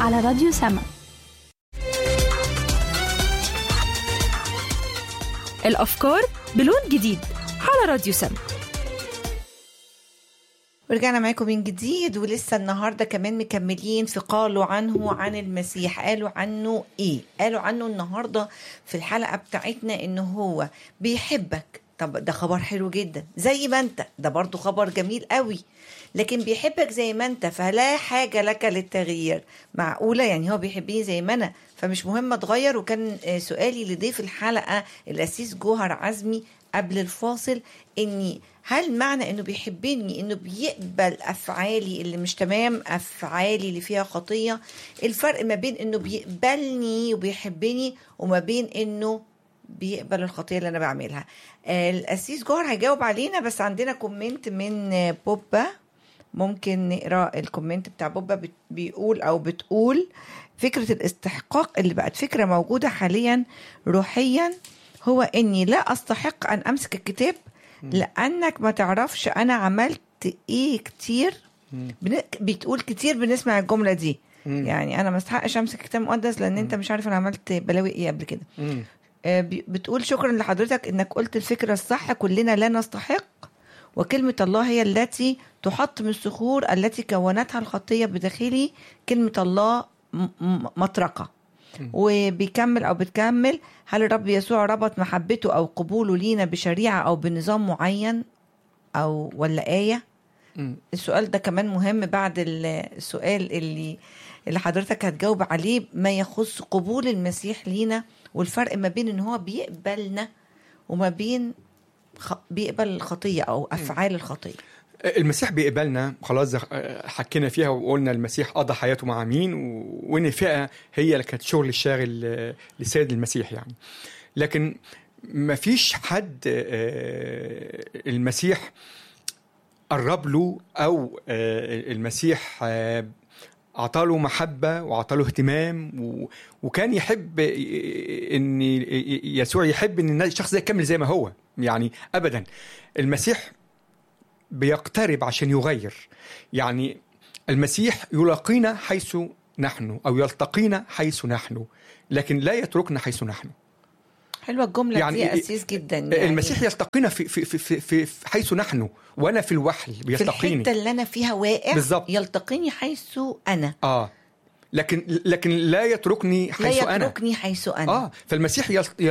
على راديو سما. الأفكار بلون جديد على راديو سما. ورجعنا معاكم من جديد، ولسه النهاردة كمان مكملين في قالوا عنه عن المسيح. قالوا عنه ايه؟ قالوا عنه النهاردة في الحلقة بتاعتنا انه هو بيحبك. طب ده خبر حلو جدا، زي ما انت، ده برضو خبر جميل قوي. لكن بيحبك زي ما انت، فلا حاجة لك للتغيير. معقولة يعني هو بيحبني زي ما انا فمش مهم اتغير؟ وكان سؤالي لضيف الحلقة الأسيس جوهر عزمي قبل الفاصل، اني هل معنى انه بيحبني انه بيقبل افعالي اللي مش تمام، افعالي اللي فيها خطية؟ الفرق ما بين انه بيقبلني وبيحبني وما بين انه بيقبل الخطية اللي انا بعملها. الأسيس جوهر هيجاوب علينا، بس عندنا كومنت من بوبا. ممكن نقرأ الكومنت بتاع بوبا. بيقول أو بتقول: فكرة الاستحقاق اللي بقت فكرة موجودة حاليا روحيا هو إني لا أستحق أن أمسك الكتاب لأنك ما تعرفش أنا عملت إيه كتير. بتقول كتير بنسمع الجملة دي، يعني أنا ما استحقش أمسك كتاب مقدس لأن أنت مش عارف أنا عملت بلاوي إيه قبل كده. بتقول: شكرا لحضرتك إنك قلت الفكرة الصح، كلنا لا نستحق، وكلمة الله هي التي تحطم الصخور التي كونتها الخطية بداخلي. كلمة الله مطرقة. وبيكمل أو بتكمل: هل الرب يسوع ربط محبته أو قبوله لينا بشريعة أو بنظام معين أو ولا آية؟ السؤال ده كمان مهم بعد السؤال اللي حضرتك هتجاوب عليه، ما يخص قبول المسيح لينا والفرق ما بين إن هو بيقبلنا وما بين بيقبل الخطية أو أفعال الخطية. المسيح بيقبلنا خلاص، حكينا فيها وقلنا المسيح قضى حياته مع مين، وإن فئة هي اللي كانت شغل الشاغل لسيد المسيح يعني. لكن ما فيش حد المسيح قرب له أو المسيح عطاله محبة وعطاله اهتمام وكان يحب ان يسوع يحب ان الشخص ده يكمل زي ما هو يعني. ابدا المسيح بيقترب عشان يغير. يعني المسيح يلاقينا حيث نحن او يلتقينا حيث نحن، لكن لا يتركنا حيث نحن. حلوة الجملة يعني دي أسيس جدا. يعني المسيح يلتقينا في حيث نحن، وانا في الوحل بيلتقيني في الحتة اللي انا فيها واقع بالزبط. يلتقيني حيث انا لكن لا يتركني حيث انا فالمسيح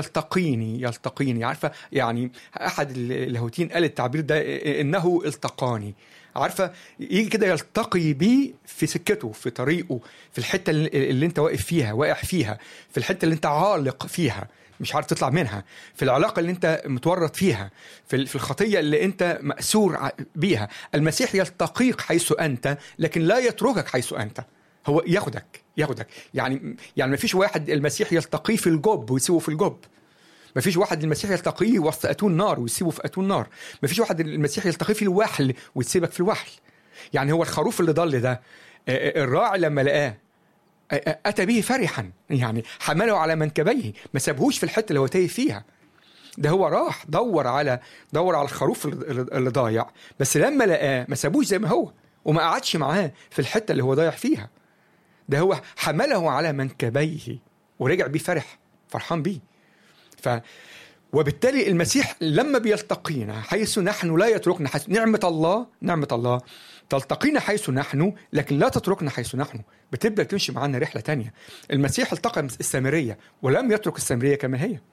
يلتقيني عارفة يعني. احد اللاهوتيين قال التعبير ده انه التقاني. عارفة يجي كده يلتقي بي في سكته، في طريقه، في الحتة اللي انت واقف فيها، واقع فيها، في الحتة اللي انت عالق فيها مش عارف تطلع منها، في العلاقة اللي انت متورط فيها، في الخطية اللي انت مأسور بيها. المسيح يلتقيك حيث انت، لكن لا يتركك حيث انت. هو ياخدك يعني ما فيش واحد المسيح يلتقيه في الجب ويسيبه في الجب. ما فيش واحد المسيح يلتقيه وسط أتون نار ويسيبه في أتون نار. ما فيش واحد المسيح يلتقيه في الوحل ويسيبك في الوحل. يعني هو الخروف اللي ضل ده، الراعي لما لقاه أتى به فرحا، يعني حمله على منكبيه، ما سابهوش في الحتة اللي هو تايه فيها. ده هو راح دور على الخروف اللي ضايع، بس لما لقاه ما سابوش زي ما هو وما قعدش معاه في الحتة اللي هو ضايع فيها. ده هو حمله على منكبيه ورجع بيه فرحان بيه. وبالتالي المسيح لما بيلتقينا حيث نحن لا يتركنا حيث نعمة الله تلتقينا حيث نحن، لكن لا تتركنا حيث نحن. بتبدأ تمشي معنا رحلة تانية. المسيح التقى السامرية ولم يترك السامرية كما هي،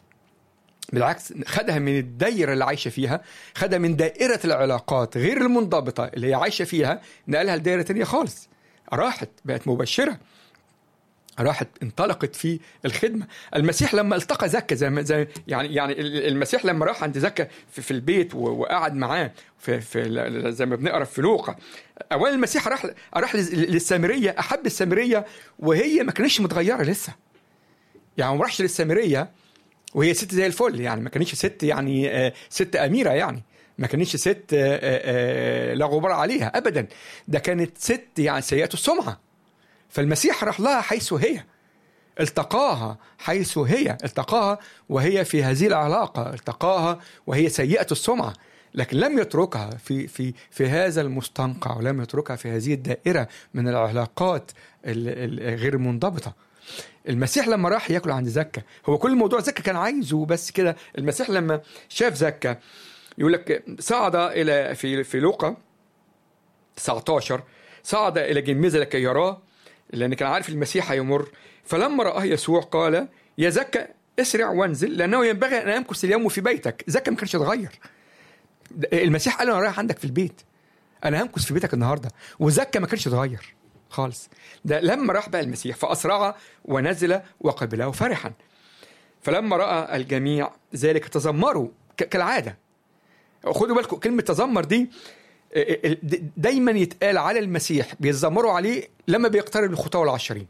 بالعكس خدها من الدائرة اللي عايشة فيها، خدها من دائرة العلاقات غير المنضبطة اللي هي عايشة فيها، نقلها لدائرة تانية خالص. راحت بقت مبشرة، راحت انطلقت في الخدمة. المسيح لما التقى زكا زي يعني المسيح لما راح عند زكا في البيت وقعد معاه في زي ما بنقرأ في لوقا. أولا المسيح راح للسامرية، أحب السامرية وهي ما كانتش متغيرة لسه. يعني ما راحش للسامرية وهي ست زي الفل، يعني ما كانتش ست يعني ست أميرة، يعني ما كانتش ست لا غبار عليها أبدا. ده كانت ست يعني سيئة السمعة. فالمسيح راح لها حيث هي، التقاها حيث هي، التقاها وهي في هذه العلاقة، التقاها وهي سيئة السمعة. لكن لم يتركها في هذا المستنقع، ولم يتركها في هذه الدائرة من العلاقات الغير منضبطة. المسيح لما راح ياكل عند زكا، هو كل الموضوع زكا كان عايزه بس كده. المسيح لما شاف زكا يقول لك صعد إلى في لوقا 19 صعد إلى جميزة لكي يراه، لأن كان عارف المسيح هيمر. فلما رآه يسوع قال يا زكا اسرع وانزل، لأنه ينبغي أن أمكث اليوم في بيتك. زكا ما كانش يتغير. المسيح قال أنا رايح عندك في البيت، أنا همكث في بيتك النهاردة. وزكا ما كانش يتغير خالص. ده لما راح بقى المسيح فأسرع ونزل وقبله فرحا. فلما رأى الجميع ذلك تذمروا كالعادة. خدوا بالكم كلمة تذمر دي دايما يتقال على المسيح، بيتذمروا عليه لما بيقترب الخطاة والعشرين.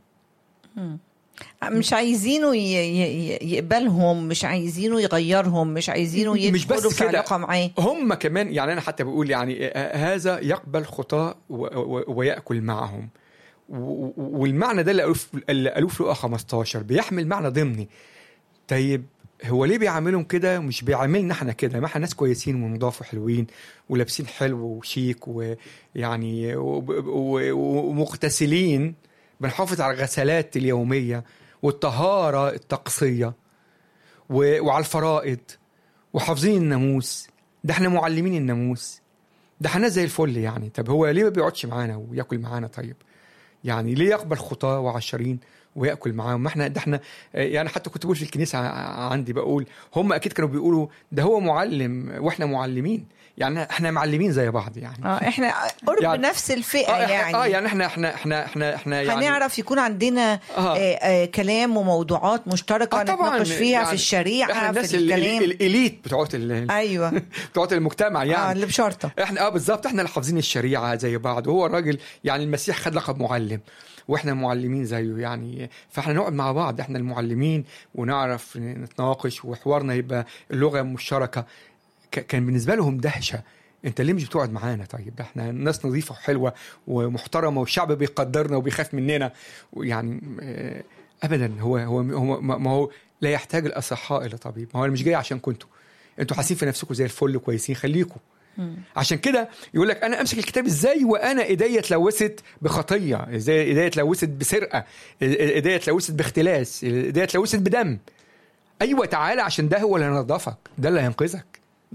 مش عايزينه يقبلهم، مش عايزينه يغيرهم، مش عايزينه يدخلوا في علاقة معاه. هم كمان يعني أنا حتى بقول يعني هذا يقبل خطاة ويأكل معهم. والمعنى ده اللي قالوه في لقا 15 بيحمل معنى ضمني. طيب هو ليه بيعاملهم كده مش بيعاملنا احنا كده؟ ما احنا ناس كويسين ونضاف وحلوين ولابسين حلو وشيك ويعني ومغتسلين، بنحافظ على الغسالات اليومية والطهارة الطقسية وعلى الفرائض وحافظين الناموس. ده احنا معلمين الناموس، ده احنا زي الفل يعني. طب هو ليه ما بيقعدش معانا ويأكل معانا؟ طيب يعني ليه يقبل خطاة وعشرين ويأكل معاهم؟ ما احنا ده احنا يعني حتى كنت بقول في الكنيسة عندي بقول هم أكيد كانوا بيقولوا ده هو معلم وإحنا معلمين، يعني احنا معلمين زي بعض يعني. احنا قرب يعني نفس الفئة يعني. يعني احنا يعني هنعرف يكون عندنا كلام وموضوعات مشتركة نتناقش فيها يعني في الشريعة، في الكلام الإليت بتوعت ايوه بتوعت المجتمع يعني اللي بشرطة احنا بالظبط احنا اللي حافظين الشريعة زي بعض. وهو الراجل يعني المسيح خد لقب معلم واحنا معلمين زيه يعني. فاحنا نقعد مع بعض احنا المعلمين ونعرف نتناقش وحوارنا يبقى اللغة مشتركة. كان بالنسبة لهم دهشة، انت ليه مش بتقعد معانا؟ طيب احنا ناس نظيفة وحلوة ومحترمة والشعب بيقدرنا وبيخاف مننا يعني. ابدا هو ما هو لا يحتاج الاصحاء الى طبيب. ما هو مش جاي عشان انتوا حاسين في نفسكم زي الفل كويسين، خليكم. عشان كده يقول لك انا امسك الكتاب ازاي وانا ايديا اتلوثت بخطيه، ازاي ايديا اتلوثت بسرقه، ايديا اتلوثت باختلاس، ايديا اتلوثت بدم. ايوه تعالى عشان ده هو اللي هينظفك، ده اللي هينقذك.